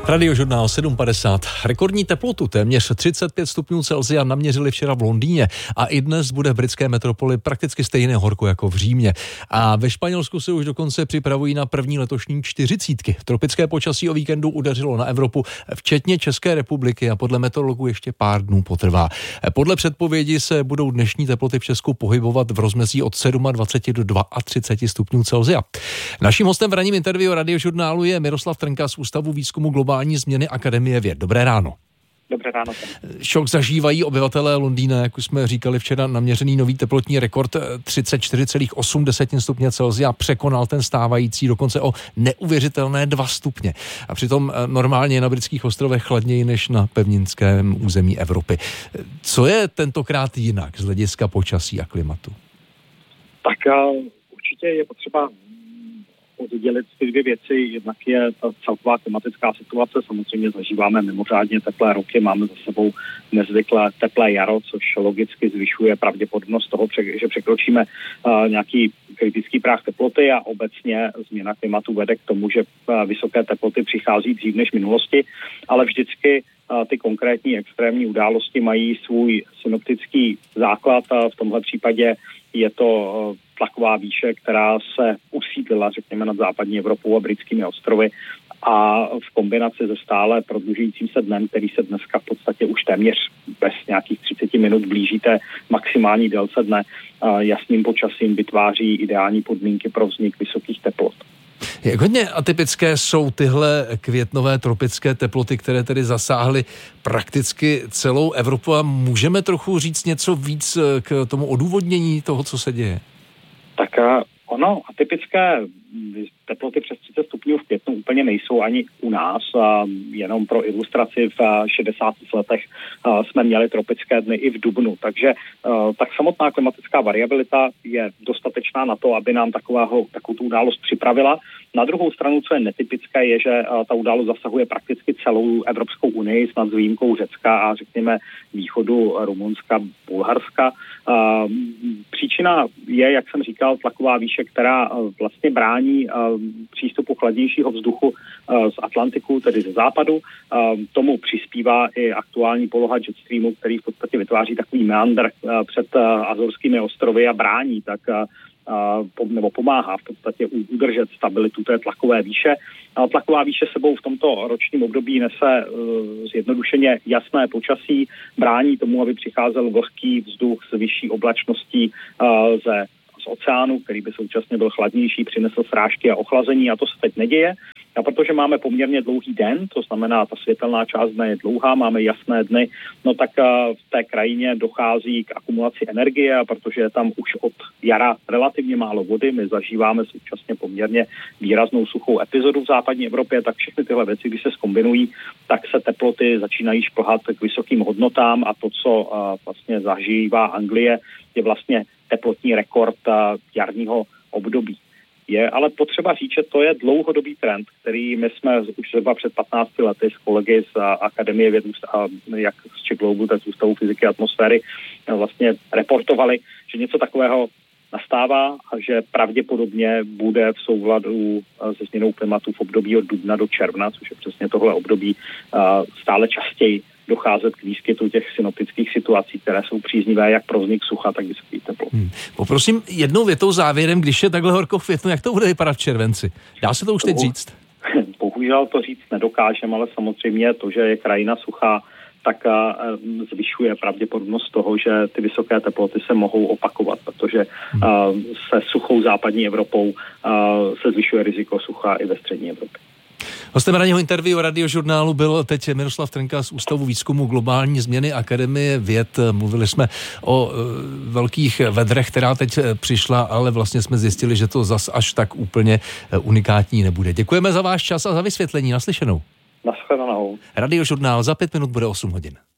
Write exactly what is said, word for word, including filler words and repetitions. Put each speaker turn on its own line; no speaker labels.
Radiožurnál sedm padesát. Rekordní teplotu téměř třicet pět stupňů Celsia naměřili včera v Londýně a i dnes bude v britské metropoli prakticky stejné horko jako v Římě. A ve Španělsku se už dokonce připravují na první letošní čtyřicítky. Tropické počasí o víkendu udeřilo na Evropu, včetně České republiky, a podle meteorologů ještě pár dnů potrvá. Podle předpovědi se budou dnešní teploty v Česku pohybovat v rozmezí od dvacet sedm do třicet dva stupňů Celsia. Naším hostem v ranním interview Radiožurnálu je Miroslav Trnka z Ústavu výzkumu globální změny Akademie věd. Dobré ráno.
Dobré ráno.
Šok zažívají obyvatelé Londýna, jak už jsme říkali včera, naměřený nový teplotní rekord třicet čtyři celá osm stupně Celsia překonal ten stávající dokonce o neuvěřitelné dva stupně. A přitom normálně je na britských ostrovech chladněji než na pevninském území Evropy. Co je tentokrát jinak z hlediska počasí a klimatu?
Tak určitě je potřeba oddělit ty dvě věci. Jednak je ta celková klimatická situace. Samozřejmě zažíváme mimořádně teplé roky, máme za sebou nezvyklé teplé jaro, což logicky zvyšuje pravděpodobnost toho, že překročíme uh, nějaký kritický práh teploty, a obecně změna klimatu vede k tomu, že uh, vysoké teploty přichází dřív než v minulosti, ale vždycky uh, ty konkrétní extrémní události mají svůj synoptický základ. A v tomhle případě je to uh, tlaková výše, která se usídlila, řekněme, nad západní Evropou a britskými ostrovy, a v kombinaci se stále prodlužujícím se dnem, který se dneska v podstatě už téměř bez nějakých třicet minut blíží té maximální délce dne, jasným počasím vytváří ideální podmínky pro vznik vysokých teplot.
Jak hodně atypické jsou tyhle květnové tropické teploty, které tedy zasáhly prakticky celou Evropu, a můžeme trochu říct něco víc k tomu odůvodnění toho, co se děje?
Tak ono, atypické teploty přes třicet stupňů v květnu úplně nejsou ani u nás. Jenom pro ilustraci v šedesátých letech jsme měli tropické dny i v dubnu. Takže tak samotná klimatická variabilita je dostatečná na to, aby nám takového, takovou tu událost připravila. Na druhou stranu, co je netypické, je, že ta událost zasahuje prakticky celou Evropskou unii, snad s výjimkou Řecka a řekněme východu Rumunska, Bulharska. Příčina je, jak jsem říkal, tlaková výše, která vlastně brání přístupu chladnějšího vzduchu z Atlantiku, tedy ze západu. Tomu přispívá i aktuální poloha jet streamu, který v podstatě vytváří takový meandr před Azorskými ostrovy a brání tak nebo pomáhá v podstatě udržet stabilitu té tlakové výše. Tlaková výše sebou v tomto ročním období nese zjednodušeně jasné počasí, brání tomu, aby přicházel vlhký vzduch s vyšší oblačností ze z oceánu, který by současně byl chladnější, přinesl srážky a ochlazení, a to se teď neděje. A protože máme poměrně dlouhý den, to znamená, ta světelná část dne je dlouhá, máme jasné dny, no tak v té krajině dochází k akumulaci energie, a protože je tam už od jara relativně málo vody, my zažíváme současně poměrně výraznou suchou epizodu v západní Evropě, tak všechny tyhle věci, když se zkombinují, tak se teploty začínají šplhat k vysokým hodnotám, a to, co vlastně zažívá Anglie, je vlastně teplotní rekord jarního období. Je ale potřeba říct, že to je dlouhodobý trend, který my jsme už zhruba před patnácti lety s kolegy z Akademie věd, jak z Czech Globu, tak z Ústavu fyziky a atmosféry vlastně reportovali, že něco takového nastává a že pravděpodobně bude v souladu se změnou klimatu v období od dubna do června, což je přesně tohle období, stále častěji docházet k výskytu těch synoptických situací, které jsou příznivé jak pro vznik sucha, tak vysokých teplot. Hmm.
Poprosím jednou větou závěrem, když je takhle horko v květnu, jak to bude vypadat v červenci? Dá se to už teď říct?
Bohužel to říct nedokážeme, ale samozřejmě to, že je krajina suchá, tak uh, zvyšuje pravděpodobnost toho, že ty vysoké teploty se mohou opakovat, protože uh, se suchou západní Evropou uh, se zvyšuje riziko sucha i ve střední Evropě.
Hostem ranního interview Radiožurnálu byl teď Miroslav Trnka z Ústavu výzkumu globální změny Akademie věd. Mluvili jsme o e, velkých vedrech, která teď přišla, ale vlastně jsme zjistili, že to zas až tak úplně unikátní nebude. Děkujeme za váš čas a za vysvětlení. Naslyšenou.
Naschledanou.
Radiožurnál za pět minut bude osm hodin.